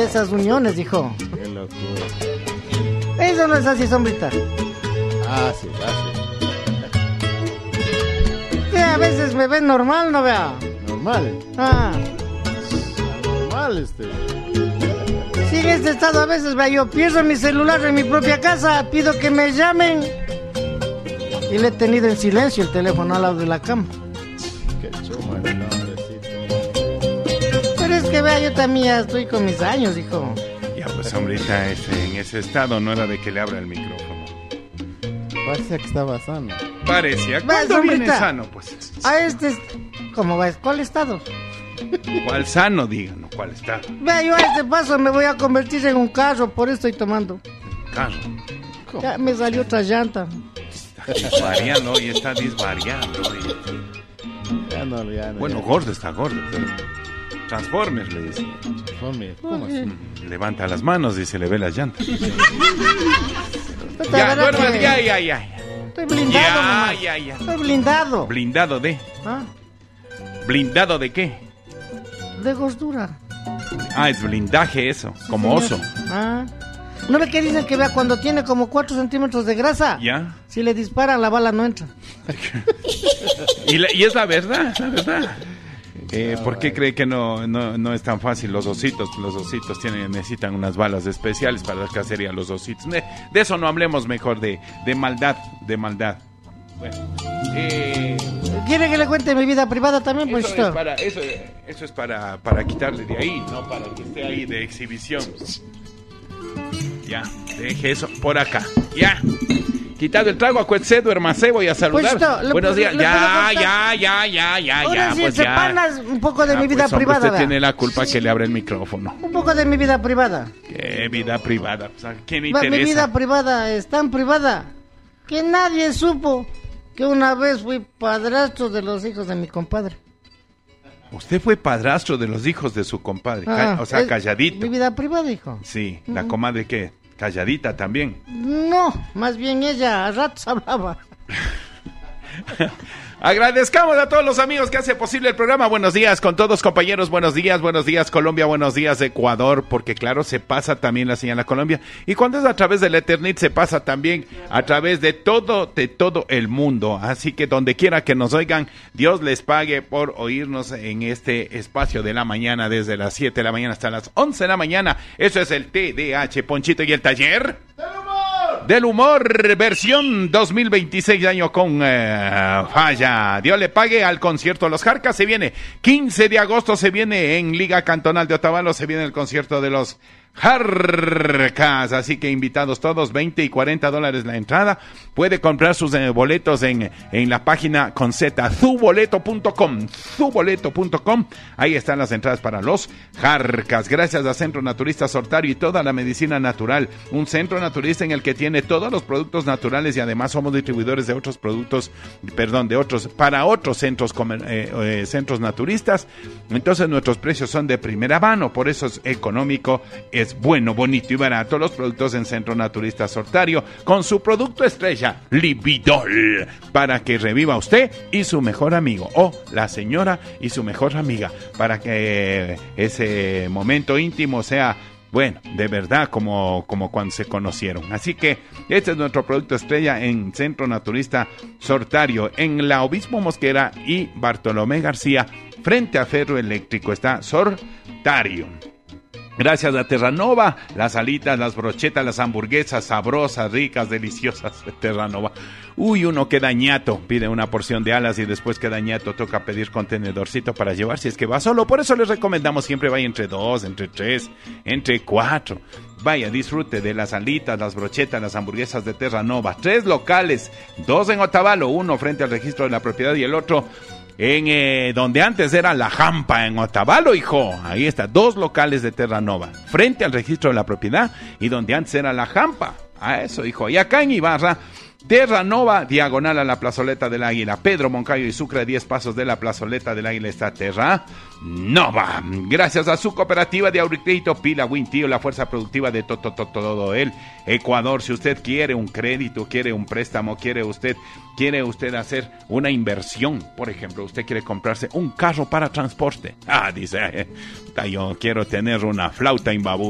esas uniones, hijo. Qué locura. Eso no es así, sombrita. Así. A veces me ven normal, ¿no vea? Normal. Normal Si en este estado a veces, vea, yo pierdo mi celular en mi propia casa, pido que me llamen y le he tenido en silencio el teléfono al lado de la cama. Qué chuma el hombrecito. Pero es que vea, yo también ya estoy con mis años, hijo. Ya pues, hombrita, en ese estado no era de que le abra el micrófono. Parecía que estaba sano. Parecía. ¿Cuándo viene sano, pues? A ¿cómo va? ¿Cuál estado? ¿Cuál sano? Díganos, ¿cuál estado? Vea, yo a este paso me voy a convertir en un carro, por eso estoy tomando. ¿Carro? Ya me salió otra llanta. Está disvariando y está disvariando. Ya no. Bueno, gordo está gordo. Transformers, le dice. ¿Cómo así? Levanta las manos y se le ve las llantas. Ya, duerma, ya. Estoy blindado, ya. Estoy blindado. ¿Blindado de? ¿Ah? ¿Blindado de qué? De gordura. Es blindaje eso, sí, como señor. Oso. ¿No ve que dicen que vea cuando tiene como 4 centímetros de grasa? ¿Ya? Si le disparan, la bala no entra. Y es la verdad, ¿por qué cree que no es tan fácil? Los ositos necesitan unas balas especiales para la cacería, los ositos. De eso no hablemos, mejor de maldad. Bueno, ¿quiere que le cuente mi vida privada también? Pues eso es para quitarle de ahí, no para que esté ahí de exhibición. Ya, deje eso por acá. Ya. Quitado el trago, acuérdese, duérmase, voy a saludar. Pues buenos días. Ya. Ahora sí, pues separas un poco de mi vida pues, privada. Usted tiene la culpa que le abre el micrófono. Un poco de mi vida privada. ¿Qué vida privada? Pues, ¿a quién le interesa? Mi vida privada es tan privada que nadie supo que una vez fui padrastro de los hijos de mi compadre. Usted fue padrastro de los hijos de su compadre. Calladito. Mi vida privada, hijo. Sí, ¿la comadre qué? Calladita también. No, más bien ella a ratos hablaba. Agradezcamos a todos los amigos que hacen posible el programa. Buenos días con todos, compañeros. Buenos días Colombia, buenos días Ecuador, porque claro, se pasa también la señal a Colombia. Y cuando es a través del Ethernet, se pasa también a través de todo el mundo. Así que donde quiera que nos oigan, Dios les pague por oírnos en este espacio de la mañana, desde las 7 de la mañana hasta las 11 de la mañana. Eso es el TDH, Ponchito y el Taller del Humor, versión 2026, año con falla. Dios le pague al concierto Los Jarcas. Se viene 15 de agosto, se viene en Liga Cantonal de Otavalo, se viene el concierto de Los Jarcas, así que invitados todos, $20 y $40 la entrada. Puede comprar sus boletos en la página con Z, zuboleto.com, ahí están las entradas para Los Jarcas. Gracias a Centro Naturista Sortario y toda la medicina natural, un centro naturista en el que tiene todos los productos naturales y además somos distribuidores de otros productos, para otros centros naturistas. Entonces nuestros precios son de primera mano, por eso es económico, es bueno, bonito y barato. Los productos en Centro Naturista Sortario con su producto estrella Lividol, para que reviva usted y su mejor amigo, o la señora y su mejor amiga, para que ese momento íntimo sea, bueno, de verdad, como cuando se conocieron. Así que este es nuestro producto estrella en Centro Naturista Sortario, en la Obispo Mosquera y Bartolomé García, frente a Ferro Eléctrico, está Sortario. Gracias a Terranova, las alitas, las brochetas, las hamburguesas sabrosas, ricas, deliciosas de Terranova. Uno queda ñato, pide una porción de alas y después queda ñato, toca pedir contenedorcito para llevar si es que va solo. Por eso les recomendamos siempre vaya entre 2, entre 3, entre 4. Vaya, disfrute de las alitas, las brochetas, las hamburguesas de Terranova. 3 locales, 2 en Otavalo, uno frente al registro de la propiedad y el otro en donde antes era La Jampa, en Otavalo, hijo. Ahí está, 2 locales de Terranova, frente al registro de la propiedad y donde antes era La Jampa. A eso, hijo. Y acá en Ibarra, Terranova, diagonal a la Plazoleta del Águila, Pedro Moncayo y Sucre, 10 pasos de la Plazoleta del Águila está Terranova. Gracias a su cooperativa de Auricrédito Pila Wintío, la fuerza productiva de todo el Ecuador. Si usted quiere un crédito, quiere un préstamo, quiere usted hacer una inversión, por ejemplo, usted quiere comprarse un carro para transporte. Dice, yo quiero tener una flauta Imbabú.